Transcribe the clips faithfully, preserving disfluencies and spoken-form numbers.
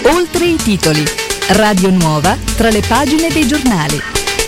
Oltre i titoli. Radio Nuova tra le pagine dei giornali.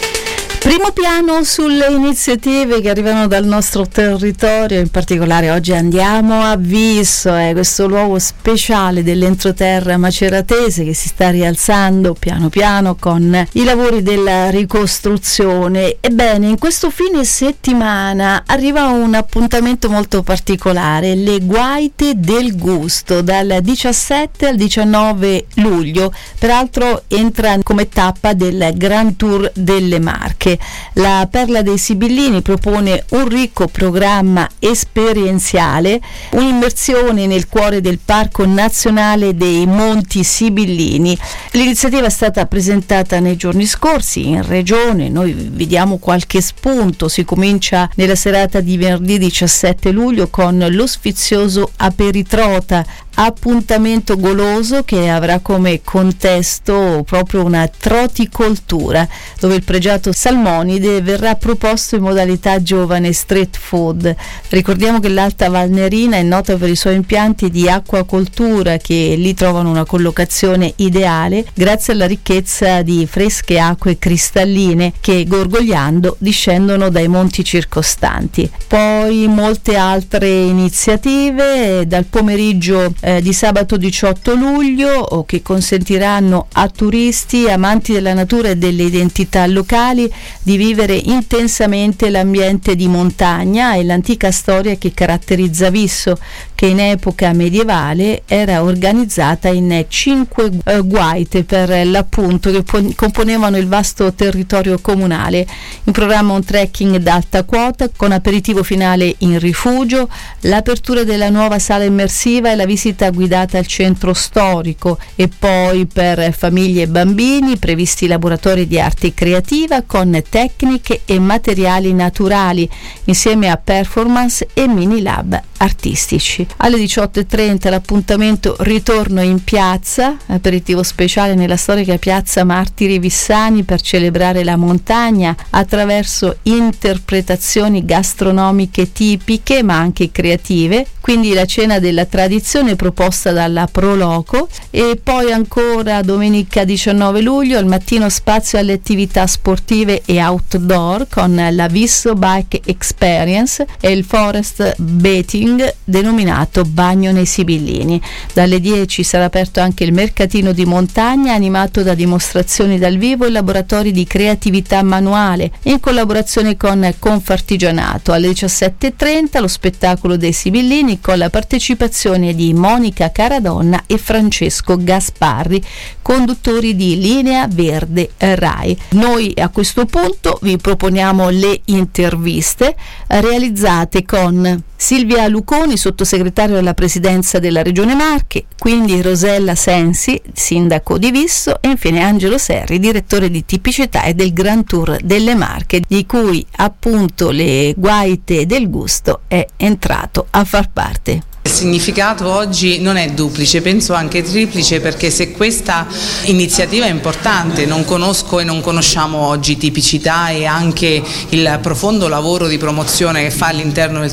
Primo piano sulle iniziative che arrivano dal nostro territorio, in particolare oggi andiamo a Visso, eh, questo luogo speciale dell'entroterra maceratese che si sta rialzando piano piano con i lavori della ricostruzione. Ebbene, in questo fine settimana arriva un appuntamento molto particolare, le Guaite del Gusto, dal diciassette al diciannove luglio, peraltro entra come tappa del Grand Tour delle Marche. La Perla dei Sibillini propone un ricco programma esperienziale, un'immersione nel cuore del Parco Nazionale dei Monti Sibillini. L'iniziativa è stata presentata nei giorni scorsi in regione, noi vi diamo qualche spunto. Si comincia nella serata di venerdì diciassette luglio con lo sfizioso Aperitrota, appuntamento goloso che avrà come contesto proprio una troticoltura, dove il pregiato salmonide verrà proposto in modalità giovane street food. Ricordiamo che l'Alta Valnerina è nota per i suoi impianti di acquacoltura che lì trovano una collocazione ideale grazie alla ricchezza di fresche acque cristalline che, gorgogliando, discendono dai monti circostanti. Poi molte altre iniziative dal pomeriggio eh, di sabato diciotto luglio che consentiranno a turisti amanti della natura e delle identità locali di vivere intensamente l'ambiente di montagna e l'antica storia che caratterizza Visso, che in epoca medievale era organizzata in cinque eh, guaite per l'appunto che pon- componevano il vasto territorio comunale. In programma un trekking d'alta quota con aperitivo finale in rifugio, l'apertura della nuova sala immersiva e la visita guidata al centro storico, e poi per famiglie e bambini previsti laboratori di arte creativa con tecniche e materiali naturali insieme a performance e mini lab artistici. Alle diciotto e trenta l'appuntamento Ritorno in piazza, aperitivo speciale nella storica piazza Martiri Vissani per celebrare la montagna attraverso interpretazioni gastronomiche tipiche ma anche creative, quindi la cena della tradizione proposta dalla Proloco. E poi ancora domenica diciannove luglio al mattino spazio alle attività sportive e outdoor con la Visso Bike Experience e il Forest Bathing denominato Bagno nei Sibillini. Dalle dieci sarà aperto anche il mercatino di montagna animato da dimostrazioni dal vivo e laboratori di creatività manuale in collaborazione con Confartigianato. Alle diciassette e trenta lo spettacolo dei Sibillini con la partecipazione di Monica Caradonna e Francesco Gasparri, conduttori di Linea Verde Rai. Noi a questo punto vi proponiamo le interviste realizzate con Silvia Luconi, sottosegretario alla presidenza della Regione Marche, quindi Rosella Sensi, sindaco di Visso, e infine Angelo Serri, direttore di tipicità e del Grand Tour delle Marche, di cui appunto le Guaite del Gusto è entrato a far parte. Il significato oggi non è duplice, penso anche triplice, perché se questa iniziativa è importante, non conosco e non conosciamo oggi tipicità e anche il profondo lavoro di promozione che fa all'interno del